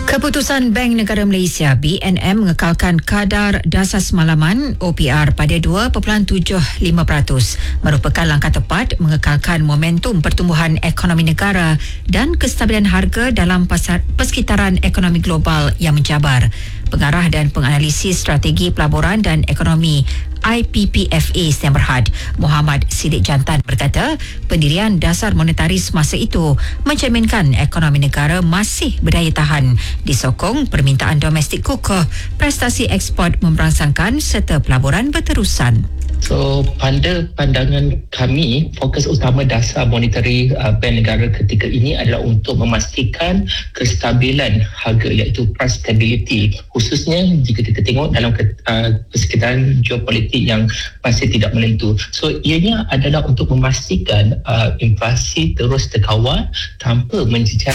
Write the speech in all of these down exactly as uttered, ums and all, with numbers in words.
Keputusan Bank Negara Malaysia B N M mengekalkan kadar dasar semalaman O P R pada dua perpuluhan tujuh lima peratus merupakan langkah tepat mengekalkan momentum pertumbuhan ekonomi negara dan kestabilan harga dalam pasar persekitaran ekonomi global yang mencabar. Pengarah dan penganalisis strategi pelaburan dan ekonomi I P P F A Sdn Bhd Muhammad Siddiq Jantan berkata pendirian dasar monetari semasa itu mencerminkan ekonomi negara masih berdaya tahan disokong permintaan domestik kukuh, prestasi ekspor memberangsangkan serta pelaburan berterusan. So, pada pandangan kami, fokus utama dasar monetary uh, Bank Negara ketika ini adalah untuk memastikan kestabilan harga, iaitu price stability, khususnya jika kita tengok dalam uh, persekitaran geopolitik yang masih tidak menentu. So, ianya adalah untuk memastikan uh, inflasi terus terkawal tanpa menjejak.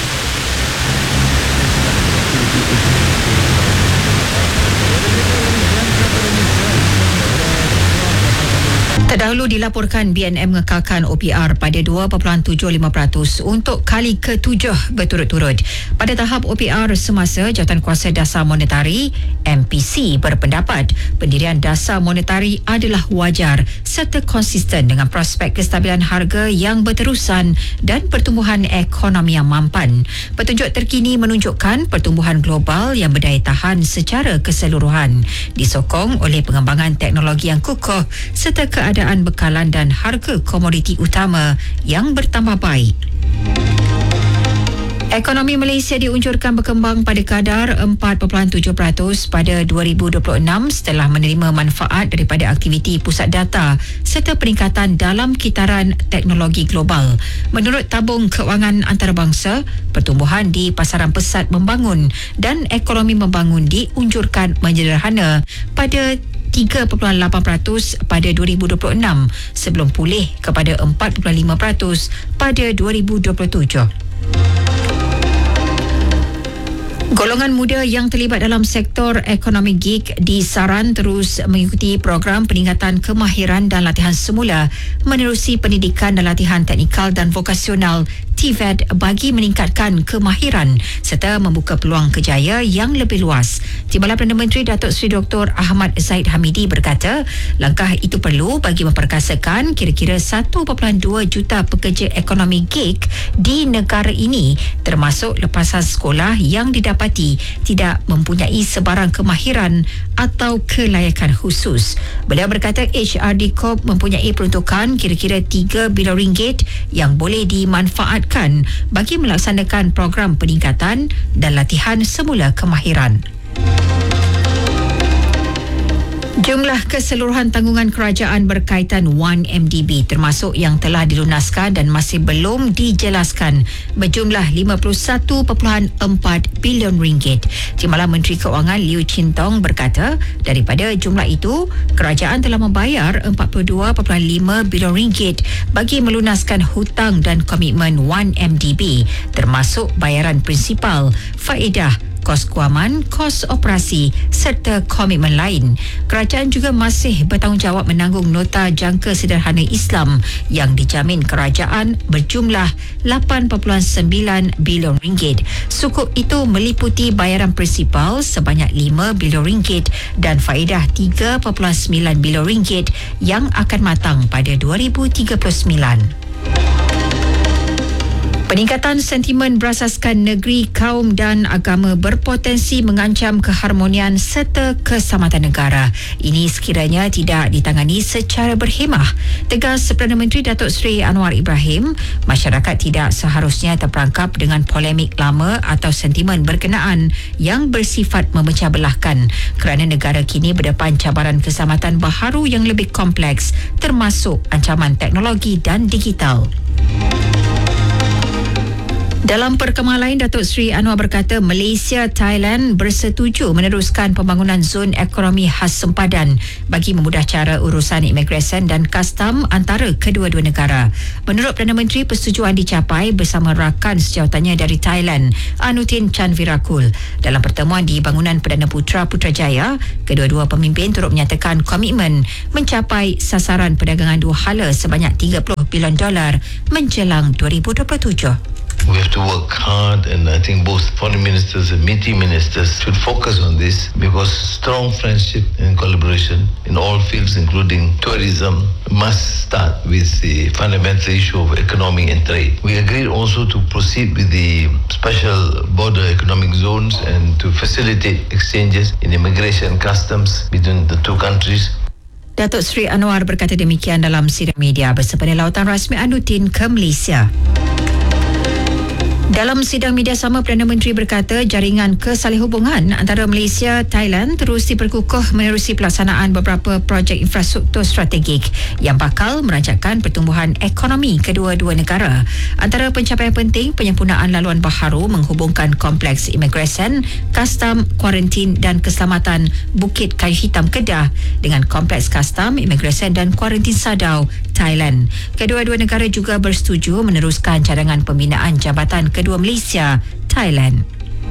Terdahulu dilaporkan B N M mengekalkan O P R pada dua perpuluhan tujuh lima peratus untuk kali ketujuh berturut-turut. Pada tahap O P R semasa, Jawatankuasa Dasar Monetari M P C berpendapat pendirian dasar monetari adalah wajar serta konsisten dengan prospek kestabilan harga yang berterusan dan pertumbuhan ekonomi yang mampan. Petunjuk terkini menunjukkan pertumbuhan global yang berdaya tahan secara keseluruhan, disokong oleh pengembangan teknologi yang kukuh serta keadaan bekalan dan harga komoditi utama yang bertambah baik. Ekonomi Malaysia diunjurkan berkembang pada kadar empat perpuluhan tujuh peratus pada dua ribu dua puluh enam setelah menerima manfaat daripada aktiviti pusat data serta peningkatan dalam kitaran teknologi global. Menurut tabung kewangan antarabangsa, pertumbuhan di pasaran pesat membangun dan ekonomi membangun diunjurkan menjederhana pada tiga perpuluhan lapan peratus pada dua ribu dua puluh enam sebelum pulih kepada empat perpuluhan lima peratus pada dua ribu dua puluh tujuh. Golongan muda yang terlibat dalam sektor ekonomi gig disaran terus mengikuti program peningkatan kemahiran dan latihan semula menerusi pendidikan dan latihan teknikal dan vokasional T V E D bagi meningkatkan kemahiran serta membuka peluang kerjaya yang lebih luas. Timbalan Perdana Menteri Datuk Seri Doktor Ahmad Zahid Hamidi berkata langkah itu perlu bagi memperkasakan kira-kira satu perpuluhan dua juta pekerja ekonomi gig di negara ini termasuk lepasan sekolah yang didapati tidak mempunyai sebarang kemahiran atau kelayakan khusus. Beliau berkata H R D Corp mempunyai peruntukan kira-kira tiga bilion ringgit yang boleh dimanfaatkan bagi melaksanakan program peningkatan dan latihan semula kemahiran. Jumlah keseluruhan tanggungan kerajaan berkaitan one M D B termasuk yang telah dilunaskan dan masih belum dijelaskan berjumlah lima puluh satu perpuluhan empat bilion ringgit. Timbalan Menteri Keuangan Liu Chin Tong berkata daripada jumlah itu, kerajaan telah membayar empat puluh dua perpuluhan lima bilion ringgit bagi melunaskan hutang dan komitmen one M D B termasuk bayaran prinsipal, faedah, kos kewangan, kos operasi serta komitmen lain. Kerajaan juga masih bertanggungjawab menanggung nota jangka sederhana Islam yang dijamin kerajaan berjumlah lapan perpuluhan sembilan bilion ringgit. Sukuk itu meliputi bayaran prinsipal sebanyak lima bilion ringgit dan faedah tiga perpuluhan sembilan bilion ringgit yang akan matang pada dua ribu tiga puluh sembilan. Peningkatan sentimen berasaskan negeri, kaum dan agama berpotensi mengancam keharmonian serta keselamatan negara. Ini sekiranya tidak ditangani secara berhemah. Tegas Perdana Menteri Datuk Seri Anwar Ibrahim, masyarakat tidak seharusnya terperangkap dengan polemik lama atau sentimen berkenaan yang bersifat memecah belahkan kerana negara kini berdepan cabaran keselamatan baharu yang lebih kompleks termasuk ancaman teknologi dan digital. Dalam perkembangan lain, Datuk Seri Anwar berkata Malaysia, Thailand bersetuju meneruskan pembangunan zon ekonomi khas sempadan bagi memudah cara urusan imigresen dan kastam antara kedua-dua negara. Menurut Perdana Menteri, persetujuan dicapai bersama rakan sejawatannya dari Thailand, Anutin Chanvirakul. Dalam pertemuan di bangunan Perdana Putra Putrajaya, kedua-dua pemimpin turut menyatakan komitmen mencapai sasaran perdagangan dua hala sebanyak tiga puluh bilion dolar menjelang dua ribu dua puluh tujuh. We have to work hard, and I think both foreign ministers and meeting ministers should focus on this, because strong friendship and collaboration in all fields, including tourism, must start with the fundamental issue of economy and trade. We agreed also to proceed with the special border economic zones and to facilitate exchanges in immigration customs between the two countries. Datuk Seri Anwar berkata demikian dalam sidang media bersempena lautan rasmi Anutin ke Malaysia. Dalam sidang media sama, Perdana Menteri berkata jaringan kesalihubungan antara Malaysia Thailand terus diperkukuh menerusi pelaksanaan beberapa projek infrastruktur strategik yang bakal merancangkan pertumbuhan ekonomi kedua-dua negara. Antara pencapaian penting, penyempurnaan laluan baharu menghubungkan kompleks imigresen, kastam, kuarantin dan keselamatan Bukit Kayu Hitam Kedah dengan kompleks kastam, imigresen dan kuarantin Sadau, Thailand. Kedua-dua negara juga bersetuju meneruskan cadangan pembinaan jabatan kedua Malaysia, Thailand.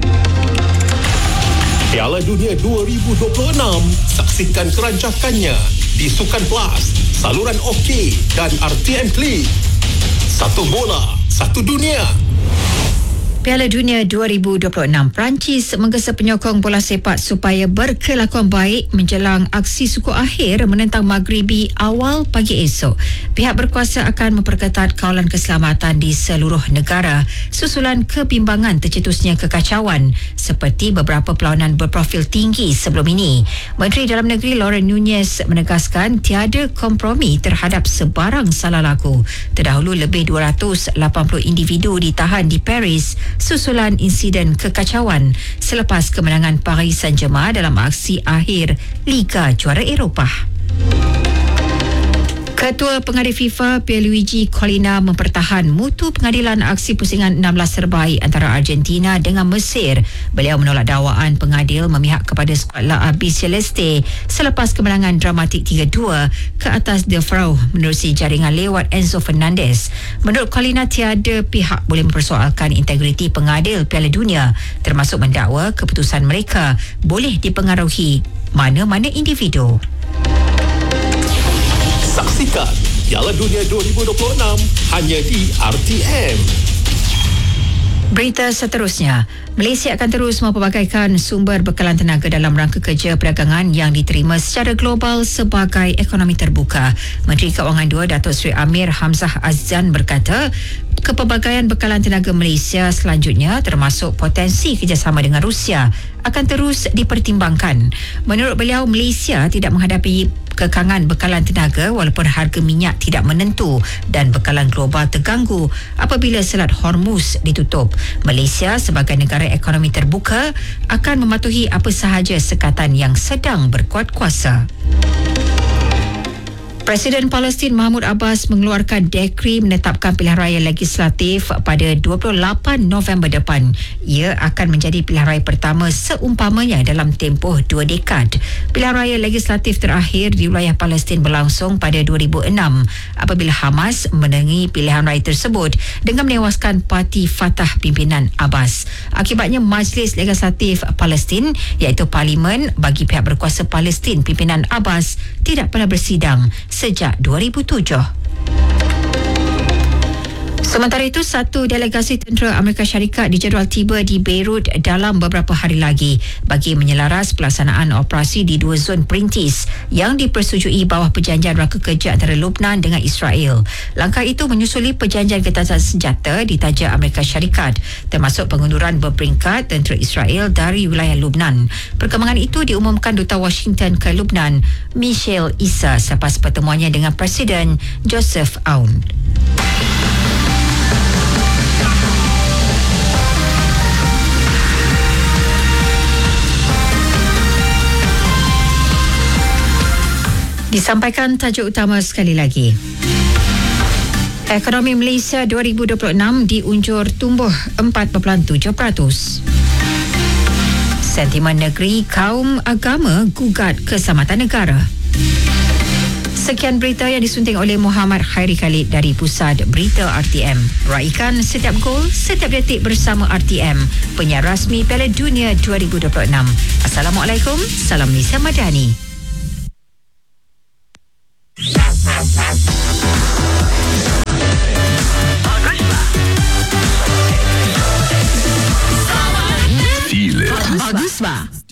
Piala Dunia dua ribu dua puluh enam, saksikan kerancakannya di Sukan Plus, saluran OK dan R T M Klik. Satu bola, satu dunia. Piala Dunia dua ribu dua puluh enam, Perancis menggesa penyokong bola sepak supaya berkelakuan baik menjelang aksi suku akhir menentang Maghribi awal pagi esok. Pihak berkuasa akan memperketat kawalan keselamatan di seluruh negara susulan kebimbangan tercetusnya kekacauan seperti beberapa perlawanan berprofil tinggi sebelum ini. Menteri Dalam Negeri Lauren Nunez menegaskan tiada kompromi terhadap sebarang salah laku. Terdahulu lebih dua ratus lapan puluh individu ditahan di Paris susulan insiden kekacauan selepas kemenangan Paris Saint-Germain dalam aksi akhir Liga Juara Eropah. Ketua Pengadil FIFA Pierluigi Collina mempertahan mutu pengadilan aksi pusingan enam belas terbaik antara Argentina dengan Mesir. Beliau menolak dakwaan pengadil memihak kepada skuad La Abis Celeste selepas kemenangan dramatik tiga dua ke atas De Frau menerusi jaringan lewat Enzo Fernandez. Menurut Collina, tiada pihak boleh mempersoalkan integriti pengadil Piala Dunia, termasuk mendakwa keputusan mereka boleh dipengaruhi mana-mana individu. Saksikan Piala Dunia dua ribu dua puluh enam hanya di R T M. Berita seterusnya, Malaysia akan terus mempelbagaikan sumber bekalan tenaga dalam rangka kerja perdagangan yang diterima secara global sebagai ekonomi terbuka. Menteri Kewangan dua Datuk Seri Amir Hamzah Azizan berkata, kepelbagaian bekalan tenaga Malaysia selanjutnya termasuk potensi kerjasama dengan Rusia akan terus dipertimbangkan. Menurut beliau, Malaysia tidak menghadapi kekangan bekalan tenaga walaupun harga minyak tidak menentu dan bekalan global terganggu apabila Selat Hormuz ditutup. Malaysia sebagai negara ekonomi terbuka akan mematuhi apa sahaja sekatan yang sedang berkuat kuasa. Presiden Palestin Mahmud Abbas mengeluarkan dekri menetapkan pilihan raya legislatif pada dua puluh lapan November depan. Ia akan menjadi pilihan raya pertama seumpamanya dalam tempoh dua dekad. Pilihan raya legislatif terakhir di wilayah Palestin berlangsung pada dua ribu enam apabila Hamas menengi pilihan raya tersebut dengan menewaskan parti Fatah pimpinan Abbas. Akibatnya Majlis Legislatif Palestin, iaitu parlimen bagi pihak berkuasa Palestin pimpinan Abbas, tidak pernah bersidang sejak dua ribu tujuh. Sementara itu, satu delegasi tentera Amerika Syarikat dijadual tiba di Beirut dalam beberapa hari lagi bagi menyelaras pelaksanaan operasi di dua zon perintis yang dipersetujui bawah perjanjian rangka kerja antara Lebanon dengan Israel. Langkah itu menyusuli perjanjian getasan senjata di taja Amerika Syarikat, termasuk pengunduran berperingkat tentera Israel dari wilayah Lebanon. Perkembangan itu diumumkan Duta Washington ke Lebanon, Michelle Issa, selepas pertemuannya dengan Presiden Joseph Aoun. Disampaikan tajuk utama sekali lagi. Ekonomi Malaysia dua ribu dua puluh enam diunjur tumbuh empat perpuluhan tujuh peratus. Sentimen negeri kaum agama gugat keselamatan negara. Sekian berita yang disunting oleh Muhammad Khairi Khalid dari Pusat Berita R T M. Raikan setiap gol, setiap detik bersama R T M, penyiar rasmi Piala Dunia dua ribu dua puluh enam. Assalamualaikum, salam Malaysia Madani. Baguslah. Bagusba.